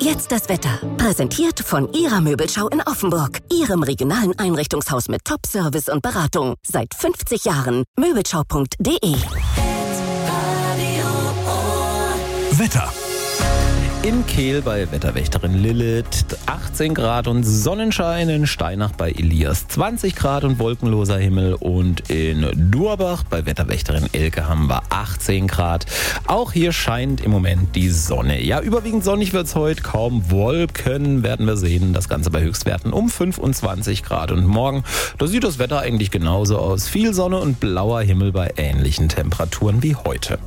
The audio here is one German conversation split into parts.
Jetzt das Wetter. Präsentiert von Ihrer Möbelschau in Offenburg. Ihrem regionalen Einrichtungshaus mit Top-Service und Beratung. Seit 50 Jahren. Möbelschau.de. Wetter. In Kehl bei Wetterwächterin Lilith 18 Grad und Sonnenschein, in Steinach bei Elias 20 Grad und wolkenloser Himmel und in Durbach bei Wetterwächterin Elke haben wir 18 Grad. Auch hier scheint im Moment die Sonne. Ja, überwiegend sonnig wird es heute, kaum Wolken werden wir sehen. Das Ganze bei Höchstwerten um 25 Grad und morgen, da sieht das Wetter eigentlich genauso aus. Viel Sonne und blauer Himmel bei ähnlichen Temperaturen wie heute.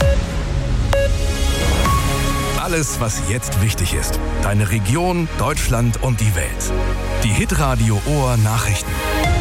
Alles, was jetzt wichtig ist. Deine Region, Deutschland und die Welt. Die Hitradio Ohr Nachrichten.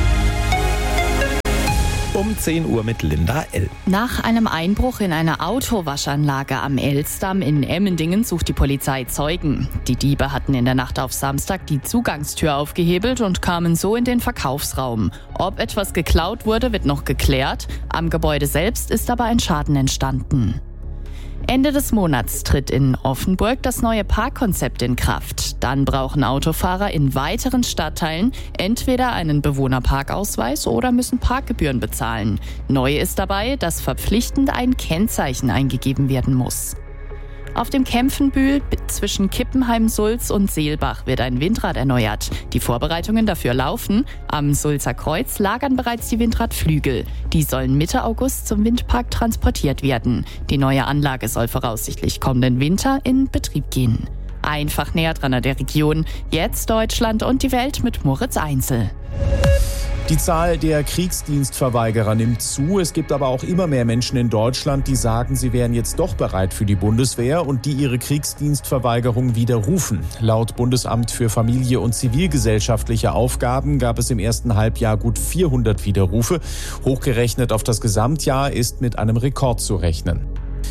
Um 10 Uhr mit Linda L. Nach einem Einbruch in eine Autowaschanlage am Elsdamm in Emmendingen sucht die Polizei Zeugen. Die Diebe hatten in der Nacht auf Samstag die Zugangstür aufgehebelt und kamen so in den Verkaufsraum. Ob etwas geklaut wurde, wird noch geklärt. Am Gebäude selbst ist aber ein Schaden entstanden. Ende des Monats tritt in Offenburg das neue Parkkonzept in Kraft. Dann brauchen Autofahrer in weiteren Stadtteilen entweder einen Bewohnerparkausweis oder müssen Parkgebühren bezahlen. Neu ist dabei, dass verpflichtend ein Kennzeichen eingegeben werden muss. Auf dem Kempfenbühl zwischen Kippenheim, Sulz und Seelbach wird ein Windrad erneuert. Die Vorbereitungen dafür laufen. Am Sulzer Kreuz lagern bereits die Windradflügel. Die sollen Mitte August zum Windpark transportiert werden. Die neue Anlage soll voraussichtlich kommenden Winter in Betrieb gehen. Einfach näher dran an der Region. Jetzt Deutschland und die Welt mit Moritz Einzel. Die Zahl der Kriegsdienstverweigerer nimmt zu. Es gibt aber auch immer mehr Menschen in Deutschland, die sagen, sie wären jetzt doch bereit für die Bundeswehr und die ihre Kriegsdienstverweigerung widerrufen. Laut Bundesamt für Familie und zivilgesellschaftliche Aufgaben gab es im ersten Halbjahr gut 400 Widerrufe. Hochgerechnet auf das Gesamtjahr ist mit einem Rekord zu rechnen.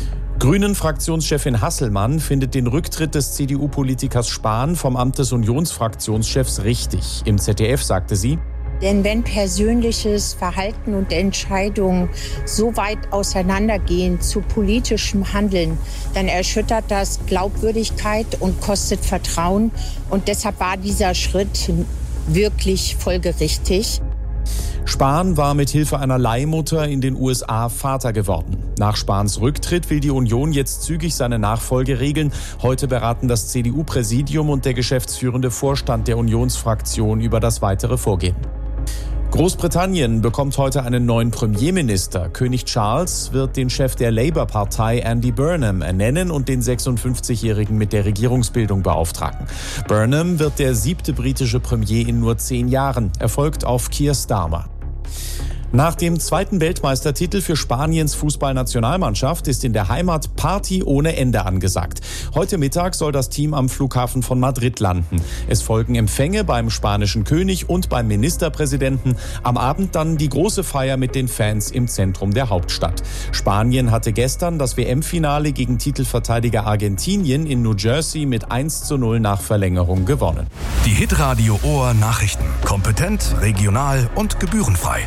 Grünen-Fraktionschefin Hasselmann findet den Rücktritt des CDU-Politikers Spahn vom Amt des Unionsfraktionschefs richtig. Im ZDF sagte sie: Denn wenn persönliches Verhalten und Entscheidungen so weit auseinandergehen zu politischem Handeln, dann erschüttert das Glaubwürdigkeit und kostet Vertrauen. Und deshalb war dieser Schritt wirklich folgerichtig. Spahn war mit Hilfe einer Leihmutter in den USA Vater geworden. Nach Spahns Rücktritt will die Union jetzt zügig seine Nachfolge regeln. Heute beraten das CDU-Präsidium und der geschäftsführende Vorstand der Unionsfraktion über das weitere Vorgehen. Großbritannien bekommt heute einen neuen Premierminister. König Charles wird den Chef der Labour-Partei Andy Burnham ernennen und den 56-Jährigen mit der Regierungsbildung beauftragen. Burnham wird der 7. britische Premier in nur 10 Jahren. Er folgt auf Keir Starmer. Nach dem 2. Weltmeistertitel für Spaniens Fußballnationalmannschaft ist in der Heimat Party ohne Ende angesagt. Heute Mittag soll das Team am Flughafen von Madrid landen. Es folgen Empfänge beim spanischen König und beim Ministerpräsidenten. Am Abend dann die große Feier mit den Fans im Zentrum der Hauptstadt. Spanien hatte gestern das WM-Finale gegen Titelverteidiger Argentinien in New Jersey mit 1:0 nach Verlängerung gewonnen. Die Hitradio Ohr Nachrichten. Kompetent, regional und gebührenfrei.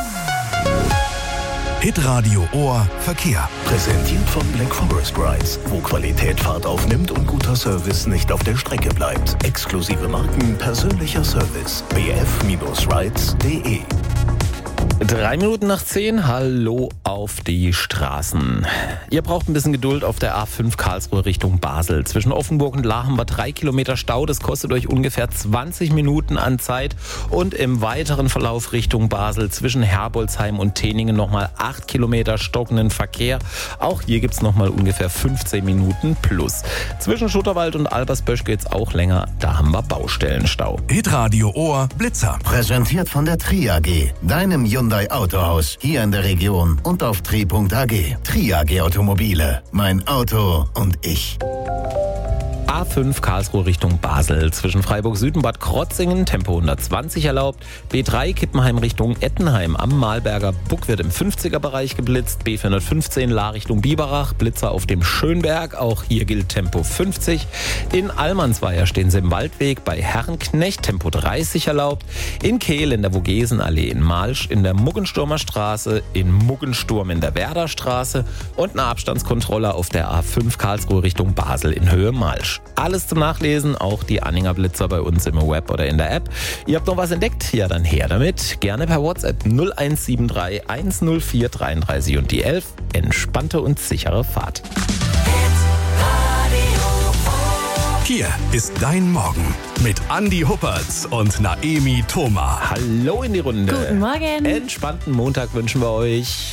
Hitradio Ohr Verkehr. Präsentiert von Black Forest Rides, wo Qualität Fahrt aufnimmt und guter Service nicht auf der Strecke bleibt. Exklusive Marken, persönlicher Service. bf-rides.de. 3 Minuten nach 10, hallo auf die Straßen. Ihr braucht ein bisschen Geduld auf der A5 Karlsruhe Richtung Basel. Zwischen Offenburg und Lahr haben wir 3 Kilometer Stau. Das kostet euch ungefähr 20 Minuten an Zeit. Und im weiteren Verlauf Richtung Basel zwischen Herbolzheim und Teningen nochmal 8 Kilometer stockenden Verkehr. Auch hier gibt's nochmal ungefähr 15 Minuten plus. Zwischen Schutterwald und Albersbösch geht's auch länger. Da haben wir Baustellenstau. Hitradio Ohr Blitzer. Präsentiert von der Tri AG, deinem Hyundai Autohaus hier in der Region und auf tri.ag. Tri AG Automobile. Mein Auto und ich. A5 Karlsruhe Richtung Basel. Zwischen Freiburg Süd und Bad Krotzingen Tempo 120 erlaubt. B3 Kippenheim Richtung Ettenheim am Malberger Buck wird im 50er-Bereich geblitzt. B415 Lahr Richtung Biberach. Blitzer auf dem Schönberg. Auch hier gilt Tempo 50. In Allmannsweier stehen sie im Waldweg. Bei Herrenknecht Tempo 30 erlaubt. In Kehl in der Vogesenallee in Malsch. In der Muggensturmer Straße. In Muggensturm in der Werderstraße. Und eine Abstandskontrolle auf der A5 Karlsruhe Richtung Basel in Höhe Malsch. alles zum Nachlesen, auch die Anhängerblitzer bei uns im Web oder in der App. Ihr habt noch was entdeckt? Ja, dann her damit. Gerne per WhatsApp 0173 104 33 und die 11. Entspannte und sichere Fahrt. Hier ist dein Morgen mit Andi Huppertz und Naemi Thoma. Hallo in die Runde. Guten Morgen. Entspannten Montag wünschen wir euch.